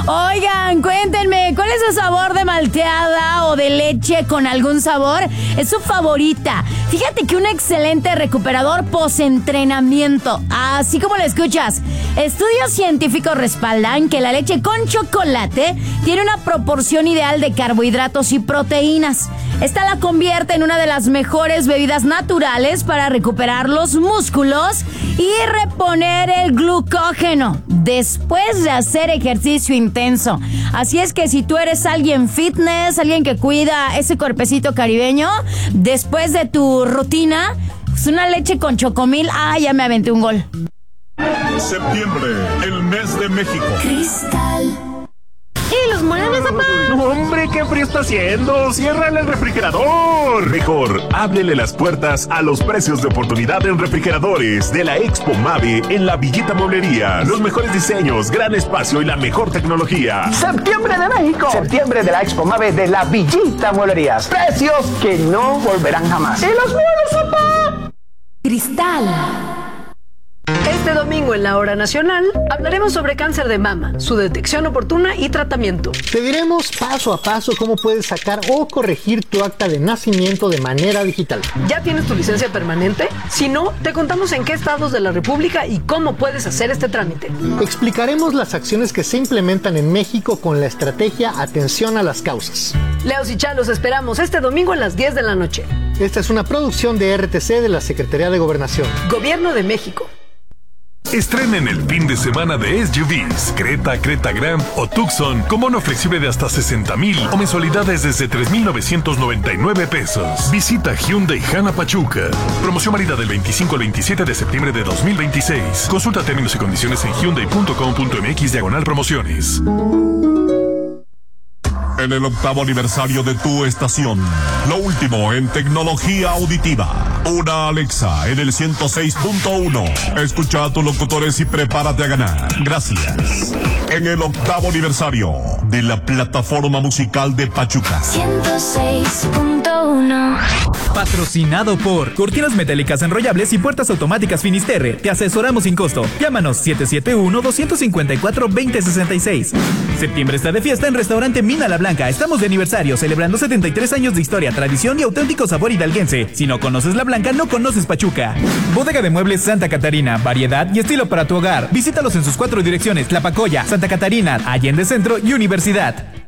Oigan, cuéntenme, ¿cuál es su sabor de malteada o de leche con algún sabor? Es su favorita. Fíjate que un excelente recuperador post-entrenamiento, así como lo escuchas. Estudios científicos respaldan que la leche con chocolate tiene una proporción ideal de carbohidratos y proteínas. Esta la convierte en una de las mejores bebidas naturales para recuperar los músculos y reponer el glucógeno después de hacer ejercicio intenso. Así es que si tú eres alguien fitness, alguien que cuida ese cuerpecito caribeño, después de tu rutina, pues una leche con chocomil, ya me aventé un gol. Septiembre, el mes de México. Cristal. ¡Y los muebles, papá! No, hombre, qué frío está haciendo. ¡Ciérrale el refrigerador! Mejor, ábrele las puertas a los precios de oportunidad en refrigeradores de la Expo Mave en la Villita Mueblería. Los mejores diseños, gran espacio y la mejor tecnología. Septiembre de México. Septiembre de la Expo Mave de la Villita Mueblerías. Precios que no volverán jamás. ¡Y los muebles, papá! Cristal. Este domingo en la Hora Nacional hablaremos sobre cáncer de mama, su detección oportuna y tratamiento. Te diremos paso a paso cómo puedes sacar o corregir tu acta de nacimiento de manera digital. ¿Ya tienes tu licencia permanente? Si no, te contamos en qué estados de la República y cómo puedes hacer este trámite. Explicaremos las acciones que se implementan en México con la estrategia Atención a las Causas. Leos y Chalos esperamos este domingo a las 10 de la noche. Esta es una producción de RTC de la Secretaría de Gobernación. Gobierno de México. Estrenen el fin de semana de SUVs, Creta, Creta Grand o Tucson con bono flexible de hasta 60,000 o mensualidades desde 3,999 pesos. Visita Hyundai Jana Pachuca. Promoción válida del 25 al 27 de septiembre de 2026. Consulta términos y condiciones en hyundai.com.mx/promociones. En el 8º aniversario de tu estación, lo último en tecnología auditiva. Una Alexa en el 106.1. Escucha a tus locutores y prepárate a ganar. Gracias. En el 8º aniversario de la plataforma musical de Pachuca. 106.1. Patrocinado por Cortinas Metálicas Enrollables y Puertas Automáticas Finisterre. Te asesoramos sin costo. Llámanos 771-254-2066. Septiembre está de fiesta en Restaurante Mina La Blanca. Estamos de aniversario, celebrando 73 años de historia, tradición y auténtico sabor hidalguense. Si no conoces La Blanca, no conoces Pachuca. Bodega de Muebles Santa Catarina. Variedad y estilo para tu hogar. Visítalos en sus 4 direcciones: Tlapacoya, Santa Catarina, Allende Centro y Universidad.